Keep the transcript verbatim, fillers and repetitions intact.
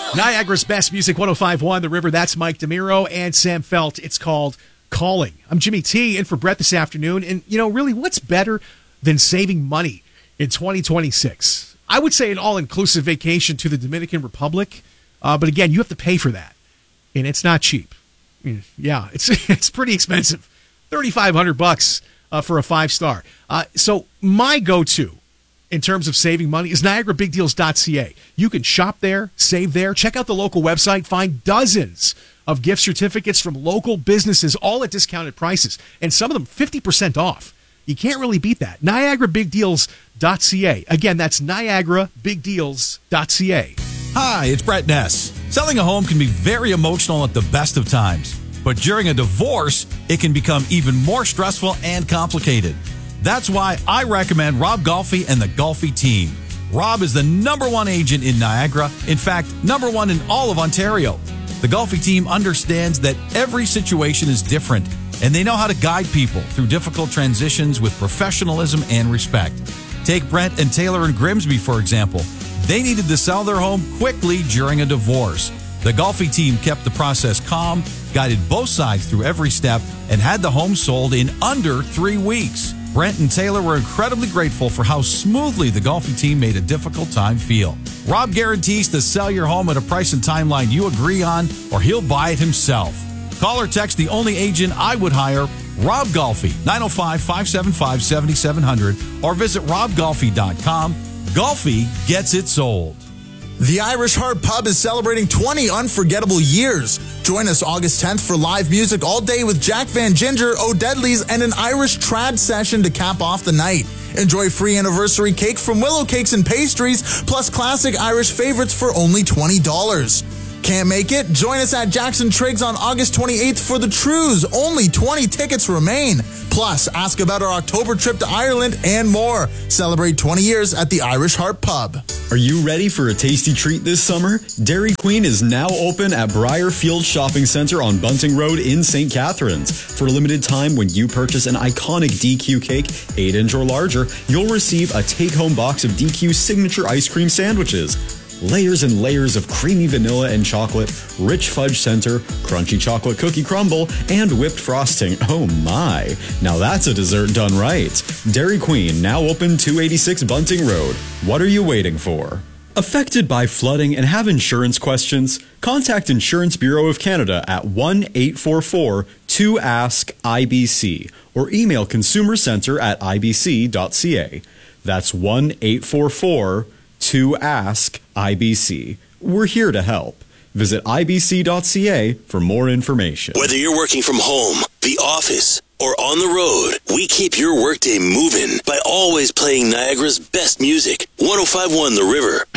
Niagara's best music, one oh five point one The River. That's Mike DeMiro and Sam Felt. It's called Calling. I'm Jimmy T, in for Brett this afternoon. And, you know, really, what's better than saving money in twenty twenty-six? I would say an all-inclusive vacation to the Dominican Republic. Uh, but, again, you have to pay for that. And it's not cheap. Yeah, it's it's pretty expensive. thirty-five hundred bucks uh, for a five-star. Uh, so my go-to in terms of saving money is Niagara Big Deals dot C A. You can shop there, save there, check out the local website, find dozens of gift certificates from local businesses, all at discounted prices, and some of them fifty percent off. You can't really beat that. Niagara Big Deals dot C A. Again, that's Niagara Big Deals dot C A. Hi, it's Brett Ness. Selling a home can be very emotional at the best of times, but during a divorce, it can become even more stressful and complicated. That's why I recommend Rob Golfi and the Golfi team. Rob is the number one agent in Niagara. In fact, number one in all of Ontario. The Golfi team understands that every situation is different, and they know how to guide people through difficult transitions with professionalism and respect. Take Brent and Taylor and Grimsby, for example. They needed to sell their home quickly during a divorce. The Golfi team kept the process calm, guided both sides through every step, and had the home sold in under three weeks. Brent and Taylor were incredibly grateful for how smoothly the Golfi team made a difficult time feel. Rob guarantees to sell your home at a price and timeline you agree on, or he'll buy it himself. Call or text the only agent I would hire, Rob Golfi, nine oh five, five seven five, seven seven zero zero, or visit rob golfi dot com. Golfi gets it sold. The Irish Heart Pub is celebrating twenty unforgettable years. Join us August tenth for live music all day with Jack Van Ginger, O'Deadly's, and an Irish trad session to cap off the night. Enjoy free anniversary cake from Willow Cakes and Pastries, plus classic Irish favorites for only twenty dollars. Can't make it? Join us at Jackson Triggs on August twenty-eighth for the Trues. Only twenty tickets remain. Plus, ask about our October trip to Ireland and more. Celebrate twenty years at the Irish Heart Pub. Are you ready for a tasty treat this summer? Dairy Queen is now open at Briarfield Shopping Center on Bunting Road in Saint Catharines. For a limited time, when you purchase an iconic D Q cake, eight inch or larger, you'll receive a take-home box of D Q's signature ice cream sandwiches. Layers and layers of creamy vanilla and chocolate, rich fudge center, crunchy chocolate cookie crumble, and whipped frosting. Oh my. Now that's a dessert done right. Dairy Queen, now open two eighty-six Bunting Road. What are you waiting for? Affected by flooding and have insurance questions? Contact Insurance Bureau of Canada at one eight four four two ask I B C or email consumercenter at I B C dot C A. That's one eight four four two ask I B C. We're here to help. Visit I B C dot C A for more information. Whether you're working from home, the office, or on the road, we keep your workday moving by always playing Niagara's best music. one oh five point one The River.